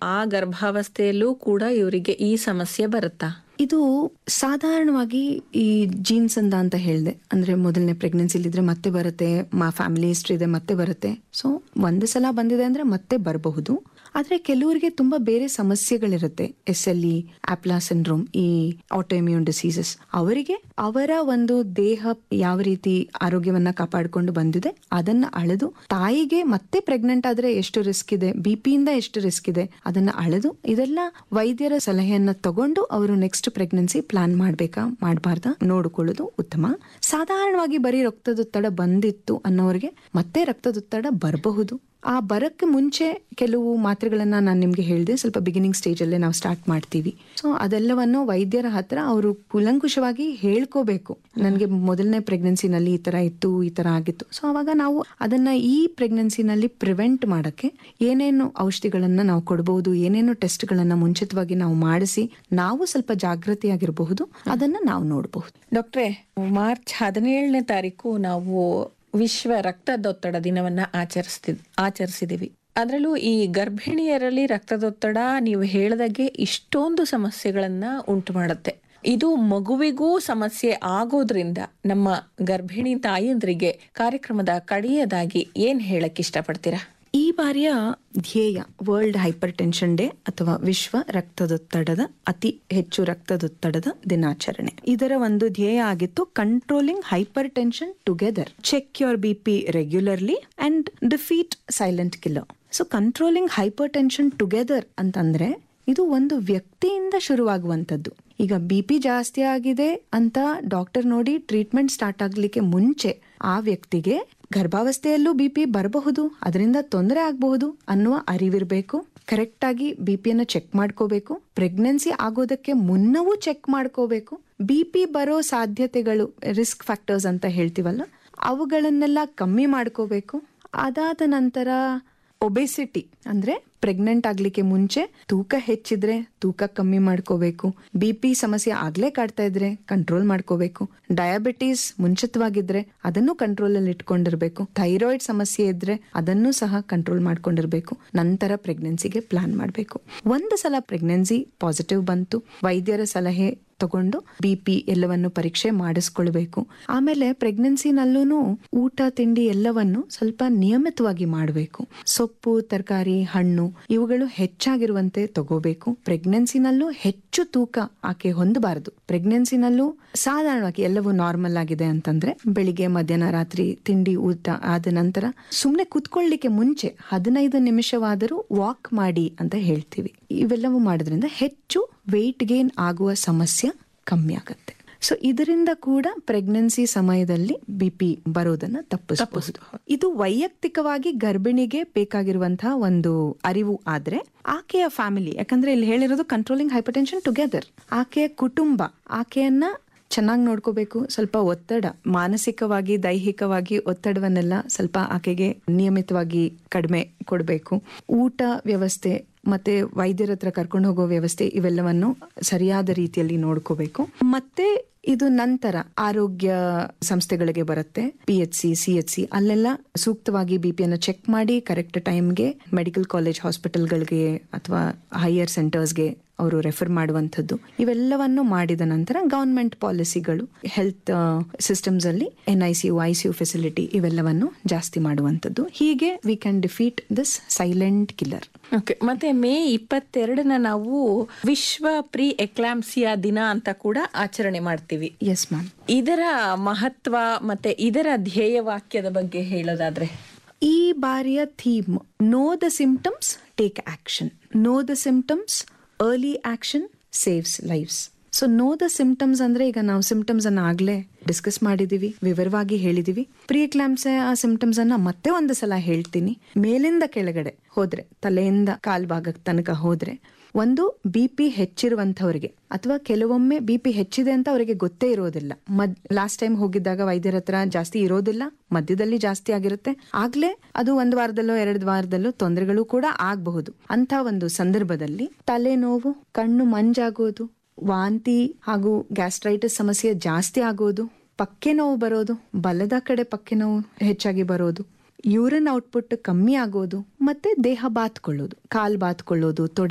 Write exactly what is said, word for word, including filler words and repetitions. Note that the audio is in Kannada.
ಆ ಗರ್ಭಾವಸ್ಥೆಯಲ್ಲೂ ಕೂಡ ಇವರಿಗೆ ಈ ಸಮಸ್ಯೆ ಬರುತ್ತಾ? ಇದು ಸಾಧಾರಣವಾಗಿ ಈ ಜೀನ್ಸ್ ಅಂದ ಅಂತ ಹೇಳಿದೆ, ಅಂದ್ರೆ ಮೊದಲನೇ ಪ್ರೆಗ್ನೆನ್ಸಿಲಿದ್ರೆ ಮತ್ತೆ ಬರುತ್ತೆ, ಮಾ ಫ್ಯಾಮಿಲಿ ಹಿಸ್ಟ್ರಿ ಇದೆ ಮತ್ತೆ ಬರುತ್ತೆ. ಸೊ ಒಂದು ಸಲ ಬಂದಿದೆ ಅಂದ್ರೆ ಮತ್ತೆ ಬರಬಹುದು. ಆದ್ರೆ ಕೆಲವರಿಗೆ ತುಂಬಾ ಬೇರೆ ಸಮಸ್ಯೆಗಳಿರುತ್ತೆ, ಎಸ್ ಎಲ್ ಇ, ಆಪ್ಲಾ ಸಿಂಡ್ರೋಮ್, ಈ ಆಟೋಇಮ್ಯೂನ್ ಡಿಸೀಸಸ್. ಅವರಿಗೆ ಅವರ ಒಂದು ದೇಹ ಯಾವ ರೀತಿ ಆರೋಗ್ಯವನ್ನ ಕಾಪಾಡಿಕೊಂಡು ಬಂದಿದೆ ಅದನ್ನ ಅಳೆದು, ತಾಯಿಗೆ ಮತ್ತೆ ಪ್ರೆಗ್ನೆಂಟ್ ಆದ್ರೆ ಎಷ್ಟು ರಿಸ್ಕ್ ಇದೆ, ಬಿ ಪಿಯಿಂದ ಎಷ್ಟು ರಿಸ್ಕ್ ಇದೆ ಅದನ್ನ ಅಳೆದು, ಇದೆಲ್ಲ ವೈದ್ಯರ ಸಲಹೆಯನ್ನ ತಗೊಂಡು ಅವರು ನೆಕ್ಸ್ಟ್ ಪ್ರೆಗ್ನೆನ್ಸಿ ಪ್ಲಾನ್ ಮಾಡ್ಬೇಕಾ ಮಾಡಬಾರ್ದಾ ನೋಡಿಕೊಳ್ಳೋದು ಉತ್ತಮ. ಸಾಧಾರಣವಾಗಿ ಬರೀ ರಕ್ತದೊತ್ತಡ ಬಂದಿತ್ತು ಅನ್ನೋರಿಗೆ ಮತ್ತೆ ರಕ್ತದೊತ್ತಡ ಬರಬಹುದು. ಆ ಬರಕ್ಕೆ ಮುಂಚೆ ಕೆಲವು ಮಾತ್ರೆಗಳನ್ನ ನಾನು ನಿಮ್ಗೆ ಹೇಳಿದೆ, ಸ್ವಲ್ಪ ಬಿಗಿನಿಂಗ್ ಸ್ಟೇಜ್ ಅಲ್ಲೇ ನಾವು ಸ್ಟಾರ್ಟ್ ಮಾಡ್ತೀವಿ. ಸೊ ಅದೆಲ್ಲವನ್ನು ವೈದ್ಯರ ಹತ್ರ ಅವರು ಕೂಲಂಕುಷವಾಗಿ ಹೇಳ್ಕೋಬೇಕು. ನನಗೆ ಮೊದಲನೇ ಪ್ರೆಗ್ನೆನ್ಸಿನಲ್ಲಿ ಈ ತರ ಇತ್ತು, ಈ ತರ ಆಗಿತ್ತು. ಸೊ ಅವಾಗ ನಾವು ಅದನ್ನ ಈ ಪ್ರೆಗ್ನೆನ್ಸಿನಲ್ಲಿ ಪ್ರಿವೆಂಟ್ ಮಾಡಕ್ಕೆ ಏನೇನು ಔಷಧಿಗಳನ್ನ ನಾವು ಕೊಡಬಹುದು, ಏನೇನು ಟೆಸ್ಟ್ ಗಳನ್ನ ಮುಂಚಿತವಾಗಿ ನಾವು ಮಾಡಿಸಿ ನಾವು ಸ್ವಲ್ಪ ಜಾಗೃತಿಯಾಗಿರಬಹುದು, ಅದನ್ನ ನಾವು ನೋಡಬಹುದು. ಡಾಕ್ಟ್ರೇ, ಮಾರ್ಚ್ ಹದಿನೇಳನೇ ತಾರೀಕು ನಾವು ವಿಶ್ವ ರಕ್ತದೊತ್ತಡ ದಿನವನ್ನ ಆಚರಿಸ್ತಿ ಆಚರಿಸಿದೀವಿ. ಅದರಲ್ಲೂ ಈ ಗರ್ಭಿಣಿಯರಲ್ಲಿ ರಕ್ತದೊತ್ತಡ ನೀವು ಹೇಳಿದಾಗೆ ಇಷ್ಟೊಂದು ಸಮಸ್ಯೆಗಳನ್ನ ಉಂಟು ಮಾಡುತ್ತೆ. ಇದು ಮಗುವಿಗೂ ಸಮಸ್ಯೆ ಆಗೋದ್ರಿಂದ ನಮ್ಮ ಗರ್ಭಿಣಿ ತಾಯಂದ್ರಿಗೆ ಕಾರ್ಯಕ್ರಮದ ಕಡೆಯದಾಗಿ ಏನ್ ಹೇಳಕ್ ಇಷ್ಟಪಡ್ತೀರಾ? ಈ ಬಾರಿಯ ಧ್ಯೇಯ ವರ್ಲ್ಡ್ ಹೈಪರ್ ಟೆನ್ಷನ್ ಡೇ ಅಥವಾ ವಿಶ್ವ ರಕ್ತದೊತ್ತಡದ ಅತಿ ಹೆಚ್ಚು ರಕ್ತದೊತ್ತಡದ ದಿನಾಚರಣೆ. ಇದರ ಒಂದು ಧ್ಯೇಯ ಆಗಿತ್ತು controlling hyper tension together, check your B P regularly and defeat silent killer. So controlling hyper tension together ಅಂತಂದ್ರೆ ಇದು ಒಂದು ವ್ಯಕ್ತಿಯಿಂದ ಶುರುವಾಗುವಂತದ್ದು. ಈಗ ಬಿ ಪಿ ಜಾಸ್ತಿ ಆಗಿದೆ ಅಂತ ಡಾಕ್ಟರ್ ನೋಡಿ ಟ್ರೀಟ್ಮೆಂಟ್ ಸ್ಟಾರ್ಟ್ ಆಗ್ಲಿಕ್ಕೆ ಮುಂಚೆ ಆ ವ್ಯಕ್ತಿಗೆ ಗರ್ಭಾವಸ್ಥೆಯಲ್ಲೂ ಬಿ ಪಿ ಬರಬಹುದು, ಅದರಿಂದ ತೊಂದರೆ ಆಗಬಹುದು ಅನ್ನುವ ಅರಿವಿರ್ಬೇಕು. ಕರೆಕ್ಟ್ ಆಗಿ ಬಿ ಪಿಯನ್ನ ಚೆಕ್ ಮಾಡ್ಕೋಬೇಕು. ಪ್ರೆಗ್ನೆನ್ಸಿ ಆಗೋದಕ್ಕೆ ಮುನ್ನವೂ ಚೆಕ್ ಮಾಡ್ಕೋಬೇಕು. ಬಿ ಪಿ ಬರೋ ಸಾಧ್ಯತೆಗಳು, ರಿಸ್ಕ್ ಫ್ಯಾಕ್ಟರ್ಸ್ ಅಂತ ಹೇಳ್ತೀವಲ್ಲ, ಅವುಗಳನ್ನೆಲ್ಲ ಕಮ್ಮಿ ಮಾಡ್ಕೋಬೇಕು. ಅದಾದ ನಂತರ ಒಬೆಸಿಟಿ ಅಂದ್ರೆ ಪ್ರೆಗ್ನೆಂಟ್ ಆಗ್ಲಿಕ್ಕೆ ಮುಂಚೆ ತೂಕ ಹೆಚ್ಚಿದ್ರೆ ತೂಕ ಕಮ್ಮಿ ಮಾಡ್ಕೋಬೇಕು. ಬಿ ಪಿ ಸಮಸ್ಯೆ ಆಗ್ಲೇ ಕಾಡ್ತಾ ಇದ್ರೆ ಕಂಟ್ರೋಲ್ ಮಾಡ್ಕೋಬೇಕು. ಡಯಾಬಿಟೀಸ್ ಮುಂಚಿತವಾಗಿದ್ರೆ ಅದನ್ನು ಕಂಟ್ರೋಲ್ ಅಲ್ಲಿ ಇಟ್ಕೊಂಡಿರ್ಬೇಕು. ಥೈರಾಯ್ಡ್ ಸಮಸ್ಯೆ ಇದ್ರೆ ಅದನ್ನು ಸಹ ಕಂಟ್ರೋಲ್ ಮಾಡ್ಕೊಂಡಿರ್ಬೇಕು. ನಂತರ ಪ್ರೆಗ್ನೆನ್ಸಿಗೆ ಪ್ಲಾನ್ ಮಾಡ್ಬೇಕು. ಒಂದು ಸಲ ಪ್ರೆಗ್ನೆನ್ಸಿ ಪಾಸಿಟಿವ್ ಬಂತು, ವೈದ್ಯರ ಸಲಹೆ ತಗೊಂಡು ಬಿ ಪಿ ಎಲ್ಲವನ್ನು ಪರೀಕ್ಷೆ ಮಾಡಿಸ್ಕೊಳ್ಬೇಕು. ಆಮೇಲೆ ಪ್ರೆಗ್ನೆನ್ಸಿನಲ್ಲೂ ಊಟ ತಿಂಡಿ ಎಲ್ಲವನ್ನು ಸ್ವಲ್ಪ ನಿಯಮಿತವಾಗಿ ಮಾಡಬೇಕು. ಸೊಪ್ಪು, ತರಕಾರಿ, ಹಣ್ಣು ಇವುಗಳು ಹೆಚ್ಚಾಗಿರುವಂತೆ ತಗೋಬೇಕು. ಪ್ರೆಗ್ನೆನ್ಸಿನಲ್ಲೂ ಹೆಚ್ಚು ತೂಕ ಆಕೆ ಹೊಂದಬಾರದು. ಪ್ರೆಗ್ನೆನ್ಸಿನಲ್ಲೂ ಸಾಧಾರಣವಾಗಿ ಎಲ್ಲವೂ ನಾರ್ಮಲ್ ಆಗಿದೆ ಅಂತಂದ್ರೆ ಬೆಳಿಗ್ಗೆ, ಮಧ್ಯಾಹ್ನ, ರಾತ್ರಿ ತಿಂಡಿ ಊಟ ಆದ ನಂತರ ಸುಮ್ನೆ ಕುತ್ಕೊಳ್ಳಿಕ್ಕೆ ಮುಂಚೆ ಹದಿನೈದು ನಿಮಿಷವಾದರೂ ವಾಕ್ ಮಾಡಿ ಅಂತ ಹೇಳ್ತೀವಿ. ಇವೆಲ್ಲವೂ ಮಾಡೋದ್ರಿಂದ ಹೆಚ್ಚು ವೆಯ್ಟ್ ಗೇನ್ ಆಗುವ ಸಮಸ್ಯೆ ಕಮ್ಮಿ ಆಗುತ್ತೆ. ಸೊ ಇದರಿಂದ ಕೂಡ ಪ್ರೆಗ್ನೆನ್ಸಿ ಸಮಯದಲ್ಲಿ ಬಿ ಪಿ ಬರೋದನ್ನ ತಪ್ಪಿಸಬಹುದು. ಇದು ವೈಯಕ್ತಿಕವಾಗಿ ಗರ್ಭಿಣಿಗೆ ಬೇಕಾಗಿರುವಂತಹ ಒಂದು ಅರಿವು. ಆದ್ರೆ ಆಕೆಯ ಫ್ಯಾಮಿಲಿ, ಯಾಕಂದ್ರೆ ಇಲ್ಲಿ ಹೇಳಿರೋದು ಕಂಟ್ರೋಲಿಂಗ್ ಹೈಪರ್ಟೆನ್ಷನ್ ಟುಗೆದರ್, ಆಕೆಯ ಕುಟುಂಬ ಆಕೆಯನ್ನ ಚೆನ್ನಾಗಿ ನೋಡ್ಕೋಬೇಕು. ಸ್ವಲ್ಪ ಒತ್ತಡ, ಮಾನಸಿಕವಾಗಿ ದೈಹಿಕವಾಗಿ ಒತ್ತಡವನ್ನೆಲ್ಲ ಸ್ವಲ್ಪ ಆಕೆಗೆ ನಿಯಮಿತವಾಗಿ ಕಡಿಮೆ ಕೊಡಬೇಕು. ಊಟ ವ್ಯವಸ್ಥೆ ಮತ್ತೆ ವೈದ್ಯರ ಹತ್ರ ಕರ್ಕೊಂಡು ಹೋಗೋ ವ್ಯವಸ್ಥೆ ಇವೆಲ್ಲವನ್ನು ಸರಿಯಾದ ರೀತಿಯಲ್ಲಿ ನೋಡ್ಕೋಬೇಕು. ಮತ್ತೆ ಇದು ನಂತರ ಆರೋಗ್ಯ ಸಂಸ್ಥೆಗಳಿಗೆ ಬರುತ್ತೆ, P H C, C H C, ಅಲ್ಲೆಲ್ಲ ಸೂಕ್ತವಾಗಿ ಬಿ ಪಿಯನ್ನು ಚೆಕ್ ಮಾಡಿ ಕರೆಕ್ಟ್ ಟೈಮ್ಗೆ ಮೆಡಿಕಲ್ ಕಾಲೇಜ್ ಹಾಸ್ಪಿಟಲ್ಗಳಿಗೆ ಅಥವಾ ಹೈಯರ್ ಸೆಂಟರ್ಸ್ಗೆ ಅವರು ರೆಫರ್ ಮಾಡುವಂಥದ್ದು. ಇವೆಲ್ಲವನ್ನು ಮಾಡಿದ ನಂತರ ಗವರ್ಮೆಂಟ್ ಪಾಲಿಸಿಗಳು, ಹೆಲ್ತ್ ಸಿಸ್ಟಮ್ಸ್ ಅಲ್ಲಿ N I C you, I C you facility ಇವೆಲ್ಲವನ್ನು ಜಾಸ್ತಿ ಮಾಡುವಂಥದ್ದು. ಹೀಗೆ we can defeat this silent killer. Okay. ಮತ್ತೆ ಮೇ ಇಪ್ಪತ್ತೆರಡನ ನಾವು ವಿಶ್ವ ಪ್ರೀ ಎಕ್ಲಾಂಪ್ಸಿಯಾ ದಿನ ಅಂತ ಕೂಡ ಆಚರಣೆ ಮಾಡ್ತೀವಿ. Yes ma'am. ಇದರ ಮಹತ್ವ ಮತ್ತೆ ಇದರ ಧ್ಯೇಯ ವಾಕ್ಯದ ಬಗ್ಗೆ ಹೇಳೋದಾದ್ರೆ, ಈ ಬಾರಿಯ theme know the symptoms, take action. Know the symptoms, early action saves lives. So know the symptoms ಅಂದ್ರೆ ಈಗ ನಾವು ಸಿಂಪ್ಟಮ್ಸ್ ಅನ್ನ ಆಗ್ಲೇ ಡಿಸ್ಕಸ್ ಮಾಡಿದೀವಿ, ವಿವರವಾಗಿ ಹೇಳಿದೀವಿ. ಪ್ರೀ ಎಕ್ಲಾಂಪ್ಸಿಯಾ ಆ ಸಿಂಪ್ಟಮ್ಸ್ ಅನ್ನ ಮತ್ತೆ ಒಂದು ಸಲ ಹೇಳ್ತೀನಿ. ಮೇಲಿಂದ ಕೆಳಗಡೆ ಹೋದ್ರೆ, ತಲೆಯಿಂದ ಕಾಲ್ ಭಾಗಕ್ಕೆ ತನಕ ಹೋದ್ರೆ, ಒಂದು ಬಿ ಪಿ ಹೆಚ್ಚಿರುವಂತವರಿಗೆ ಅಥವಾ ಕೆಲವೊಮ್ಮೆ ಬಿ ಪಿ ಹೆಚ್ಚಿದೆ ಅಂತ ಅವರಿಗೆ ಗೊತ್ತೇ ಇರೋದಿಲ್ಲ. ಮದ್ ಲಾಸ್ಟ್ ಟೈಮ್ ಹೋಗಿದ್ದಾಗ ವೈದ್ಯರ ಹತ್ರ ಜಾಸ್ತಿ ಇರೋದಿಲ್ಲ, ಮಧ್ಯದಲ್ಲಿ ಜಾಸ್ತಿ ಆಗಿರುತ್ತೆ. ಆಗ್ಲೇ ಅದು ಒಂದು ವಾರದಲ್ಲೋ ಎರಡು ವಾರದಲ್ಲೋ ತೊಂದರೆಗಳು ಕೂಡ ಆಗಬಹುದು. ಅಂತ ಒಂದು ಸಂದರ್ಭದಲ್ಲಿ ತಲೆನೋವು, ಕಣ್ಣು ಮಂಜಾಗೋದು, ವಾಂತಿ ಹಾಗೂ ಗ್ಯಾಸ್ಟ್ರೈಟಿಸ್ ಸಮಸ್ಯೆ ಜಾಸ್ತಿ ಆಗೋದು, ಪಕ್ಕೆ ನೋವು ಬರೋದು, ಬಲದ ಕಡೆ ಪಕ್ಕೆ ನೋವು ಹೆಚ್ಚಾಗಿ ಬರೋದು, ಯೂರಿನ್ ಔಟ್ಪುಟ್ ಕಮ್ಮಿ ಆಗೋದು, ಮತ್ತೆ ದೇಹ ಬಾತ್ಕೊಳ್ಳೋದು, ಕಾಲ್ ಬಾತ್ಕೊಳ್ಳೋದು, ತೊಡೆ